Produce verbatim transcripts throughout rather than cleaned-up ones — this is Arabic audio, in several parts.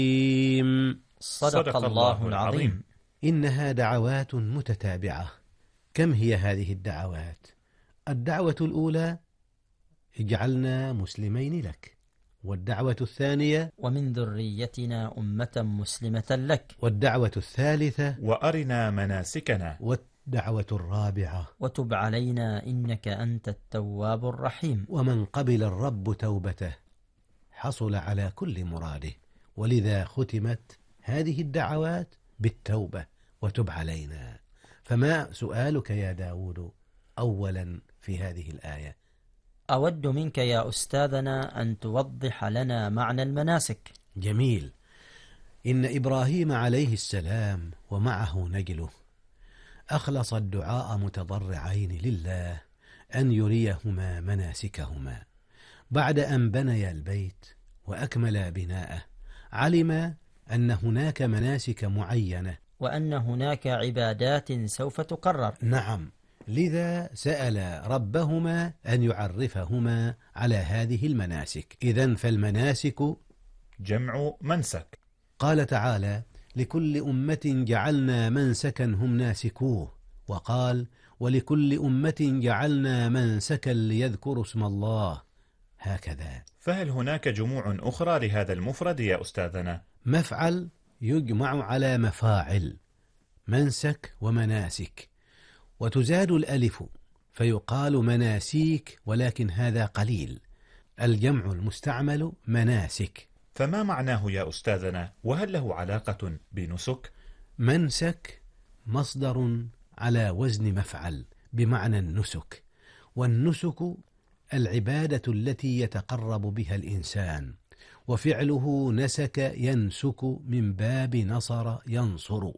صدق الله العظيم. إنها دعوات متتابعة. كم هي هذه الدعوات؟ الدعوة الأولى: اجعلنا مسلمين لك. والدعوة الثانية: ومن ذريتنا أمة مسلمة لك. والدعوة الثالثة: وأرنا مناسكنا. والدعوة الرابعة: وتب علينا إنك أنت التواب الرحيم. ومن قبل الرب توبته حصل على كل مراده، ولذا ختمت هذه الدعوات بالتوبة وتب علينا. فما سؤالك يا داود أولا في هذه الآية؟ أود منك يا أستاذنا أن توضح لنا معنى المناسك. جميل. إن إبراهيم عليه السلام ومعه نجله أخلص الدعاء متضرعين لله أن يريهما مناسكهما. بعد أن بنيا البيت وأكمل بناءه علم أن هناك مناسك معينة، وأن هناك عبادات سوف تقرر. نعم، لذا سأل ربهما أن يعرفهما على هذه المناسك. إذن فالمناسك جمع منسك. قال تعالى: لكل أمة جعلنا منسكا هم ناسكوه. وقال: ولكل أمة جعلنا منسكا ليذكروا اسم الله. هكذا. فهل هناك جموع أخرى لهذا المفرد يا أستاذنا؟ مفعل يجمع على مفاعل، منسك ومناسك، وتزاد الألف فيقال مناسيك، ولكن هذا قليل. الجمع المستعمل مناسك. فما معناه يا أستاذنا؟ وهل له علاقة بنسك؟ منسك مصدر على وزن مفعل بمعنى النسك، والنسك العبادة التي يتقرب بها الإنسان، وفعله نسك ينسك من باب نصر ينصر.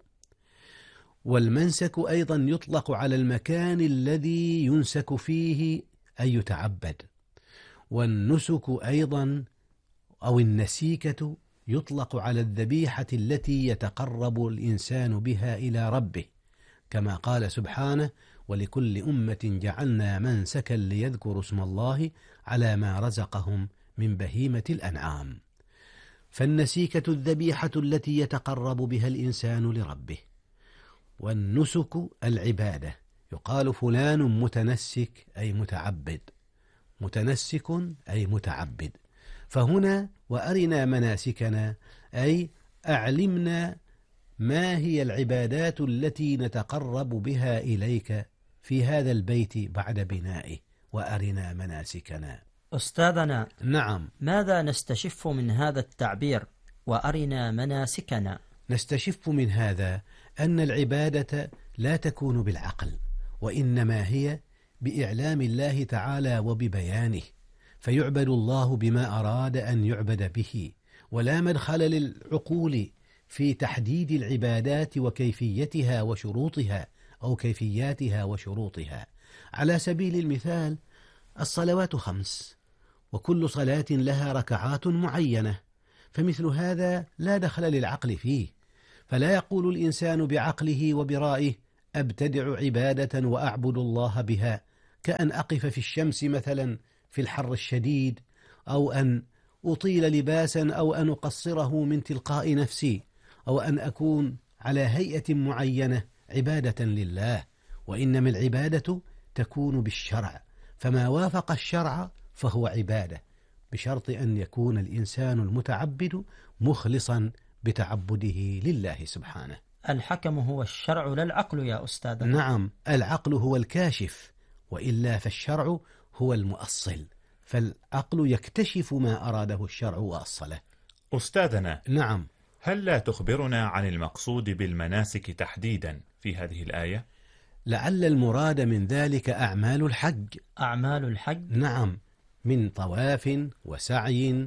والمنسك أيضا يطلق على المكان الذي ينسك فيه أي يتعبد. والنسك أيضا أو النسيكة يطلق على الذبيحة التي يتقرب الإنسان بها إلى ربه، كما قال سبحانه: ولكل أمة جعلنا منسكا ليذكروا اسم الله على ما رزقهم من بهيمة الأنعام. فالنسيكة الذبيحة التي يتقرب بها الإنسان لربه، والنسك العبادة. يقال فلان متنسك أي متعبد، متنسك أي متعبد. فهنا وأرنا مناسكنا أي أعلمنا ما هي العبادات التي نتقرب بها إليك في هذا البيت بعد بنائه، وأرنا مناسكنا. أستاذنا، نعم، ماذا نستشف من هذا التعبير وأرنا مناسكنا؟ نستشف من هذا أن العبادة لا تكون بالعقل، وإنما هي بإعلام الله تعالى وببيانه، فيعبد الله بما أراد أن يعبد به، ولا مدخل للعقول في تحديد العبادات وكيفيتها وشروطها أو كيفياتها وشروطها. على سبيل المثال: الصلوات خمس، وكل صلاة لها ركعات معينة، فمثل هذا لا دخل للعقل فيه، فلا يقول الإنسان بعقله وبرائه: أبتدع عبادة وأعبد الله بها، كأن أقف في الشمس مثلا في الحر الشديد، أو أن أطيل لباسا، أو أن أقصره من تلقاء نفسي، أو أن أكون على هيئة معينة عبادة لله. وإنما العبادة تكون بالشرع، فما وافق الشرع فهو عبادة، بشرط أن يكون الإنسان المتعبد مخلصا بتعبده لله سبحانه. الحكم هو الشرع لا العقل يا أستاذ. نعم، العقل هو الكاشف، وإلا فالشرع هو المؤصل، فالعقل يكتشف ما أراده الشرع وأصله. أستاذنا، نعم، هل لا تخبرنا عن المقصود بالمناسك تحديدا في هذه الآية؟ لعل المراد من ذلك أعمال الحج. أعمال الحج؟ نعم، من طواف وسعي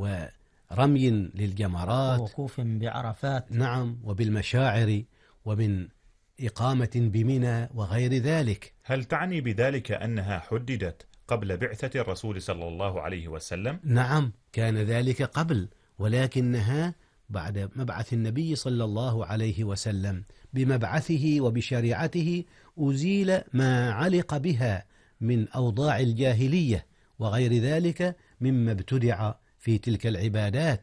ورمي للجمرات، ووقوف بعرفات، نعم، وبالمشاعر، ومن إقامة بمنى وغير ذلك. هل تعني بذلك أنها حددت قبل بعثة الرسول صلى الله عليه وسلم؟ نعم، كان ذلك قبل، ولكنها بعد مبعث النبي صلى الله عليه وسلم بمبعثه وبشريعته أزيل ما علق بها من أوضاع الجاهلية وغير ذلك مما ابتدع في تلك العبادات،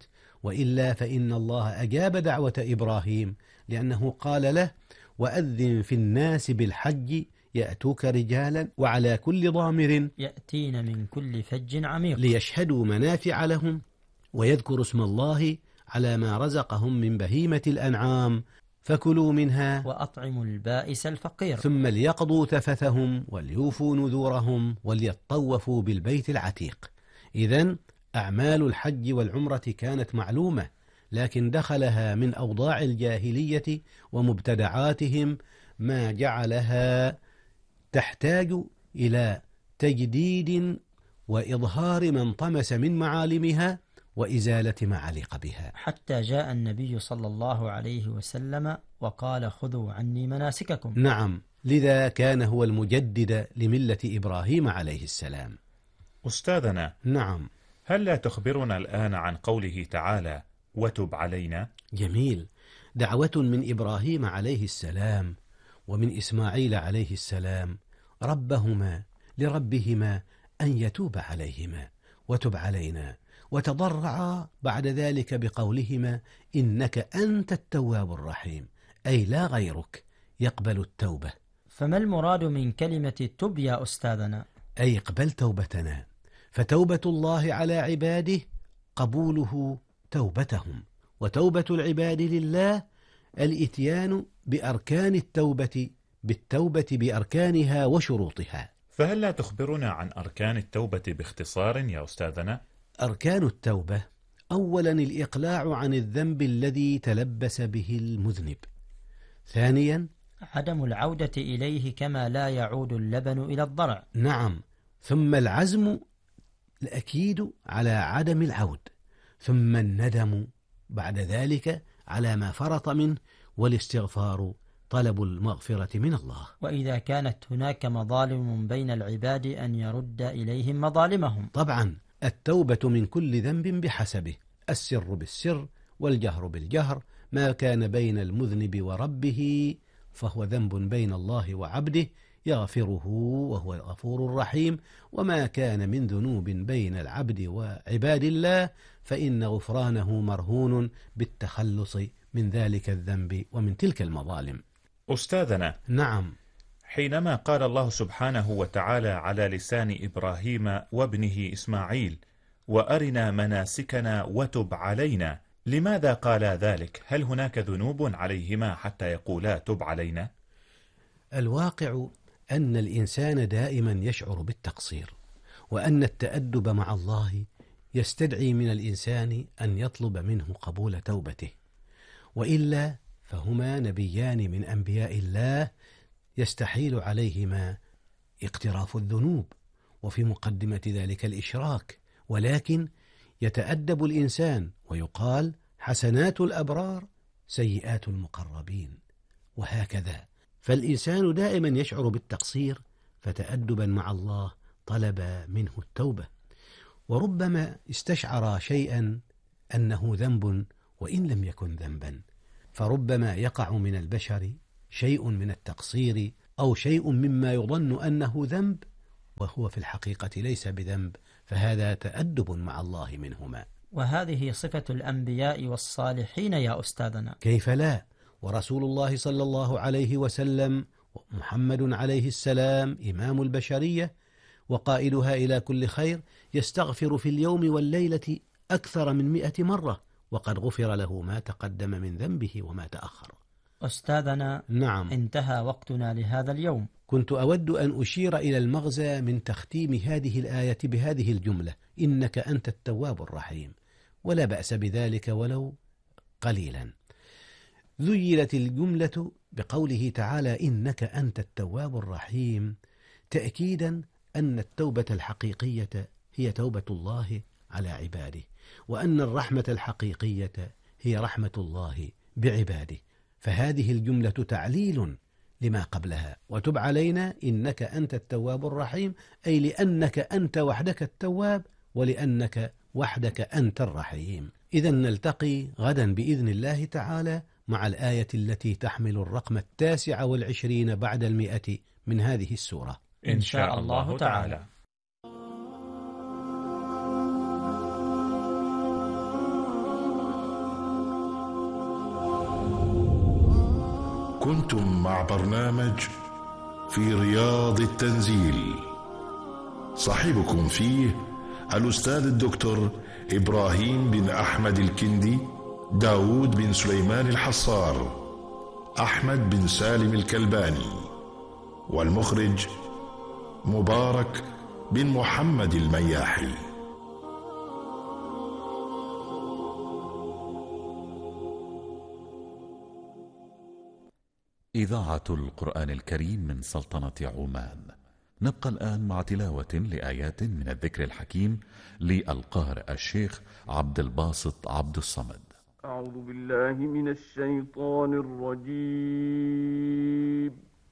وإلا فإن الله أجاب دعوة إبراهيم، لأنه قال له: وأذن في الناس بالحج يأتوك رجالا وعلى كل ضامر يأتين من كل فج عميق ليشهدوا منافع لهم ويذكروا اسم الله على ما رزقهم من بهيمة الأنعام فكلوا منها وأطعموا البائس الفقير ثم ليقضوا تفثهم وليوفوا نذورهم وليطوفوا بالبيت العتيق. إذن أعمال الحج والعمرة كانت معلومة، لكن دخلها من أوضاع الجاهلية ومبتدعاتهم ما جعلها تحتاج إلى تجديد وإظهار ما انطمس من معالمها وإزالة ما علق بها، حتى جاء النبي صلى الله عليه وسلم وقال: خذوا عني مناسككم. نعم، لذا كان هو المجدد لملة إبراهيم عليه السلام. أستاذنا، نعم، هل لا تخبرنا الآن عن قوله تعالى: وتب علينا؟ جميل. دعوة من إبراهيم عليه السلام ومن إسماعيل عليه السلام ربهما لربهما أن يتوب عليهما وتب علينا، وتضرعا بعد ذلك بقولهما: إنك أنت التواب الرحيم، أي لا غيرك يقبل التوبة. فما المراد من كلمة تب يا أستاذنا؟ أي اقبل توبتنا، فتوبة الله على عباده قبوله توبتهم، وتوبة العباد لله الإتيان بأركان التوبة بالتوبة بأركانها وشروطها. فهل لا تخبرنا عن أركان التوبة باختصار يا أستاذنا؟ أركان التوبة: أولا الإقلاع عن الذنب الذي تلبس به المذنب. ثانيا عدم العودة إليه كما لا يعود اللبن إلى الضرع. نعم، ثم العزم الأكيد على عدم العود، ثم الندم بعد ذلك على ما فرط منه، والاستغفار طلب المغفرة من الله. وإذا كانت هناك مظالم بين العباد أن يرد إليهم مظالمهم. طبعا التوبة من كل ذنب بحسبه، السر بالسر والجهر بالجهر. ما كان بين المذنب وربه فهو ذنب بين الله وعبده يغفره وهو الغفور الرحيم، وما كان من ذنوب بين العبد وعباد الله فإن غفرانه مرهون بالتخلص من ذلك الذنب ومن تلك المظالم. أستاذنا، نعم، حينما قال الله سبحانه وتعالى على لسان إبراهيم وابنه إسماعيل: وأرنا مناسكنا وتب علينا، لماذا قال ذلك؟ هل هناك ذنوب عليهما حتى يقولا تب علينا؟ الواقع أن الإنسان دائما يشعر بالتقصير، وأن التأدب مع الله يستدعي من الإنسان أن يطلب منه قبول توبته، وإلا فهما نبيان من أنبياء الله يستحيل عليهما اقتراف الذنوب، وفي مقدمة ذلك الإشراك، ولكن يتأدب الإنسان ويقال: حسنات الأبرار سيئات المقربين، وهكذا. فالإنسان دائما يشعر بالتقصير، فتأدبا مع الله طلب منه التوبة، وربما استشعر شيئا أنه ذنب وإن لم يكن ذنبا، فربما يقع من البشر شيء من التقصير أو شيء مما يظن أنه ذنب وهو في الحقيقة ليس بذنب، فهذا تأدب مع الله منهما. وهذه صفة الأنبياء والصالحين يا أستاذنا. كيف لا؟ ورسول الله صلى الله عليه وسلم محمد عليه السلام إمام البشرية وقائدها إلى كل خير يستغفر في اليوم والليلة أكثر من مئة مرة، وقد غفر له ما تقدم من ذنبه وما تأخر. أستاذنا، نعم، انتهى وقتنا لهذا اليوم. كنت أود أن أشير إلى المغزى من تختيم هذه الآية بهذه الجملة: إنك أنت التواب الرحيم، ولا بأس بذلك ولو قليلا. ذيلت الجملة بقوله تعالى: إنك أنت التواب الرحيم، تأكيدا أن التوبة الحقيقية هي توبة الله على عباده، وأن الرحمة الحقيقية هي رحمة الله بعباده. فهذه الجملة تعليل لما قبلها: وتب علينا إنك أنت التواب الرحيم، أي لأنك أنت وحدك التواب ولأنك وحدك أنت الرحيم. إذن نلتقي غدا بإذن الله تعالى مع الآية التي تحمل الرقم التاسع والعشرين بعد المئة من هذه السورة إن شاء الله تعالى. كنتم مع برنامج في رياض التنزيل، صاحبكم فيه الأستاذ الدكتور إبراهيم بن أحمد الكندي، داود بن سليمان الحصار، أحمد بن سالم الكلباني، والمخرج مبارك بن محمد المياحي. إذاعة القرآن الكريم من سلطنة عمان. نبقى الآن مع تلاوة لآيات من الذكر الحكيم للقارئ الشيخ عبد الباسط عبد الصمد. أعوذ بالله من الشيطان الرجيم.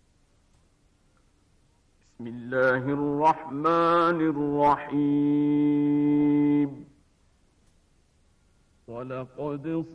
بسم الله الرحمن الرحيم. ولقد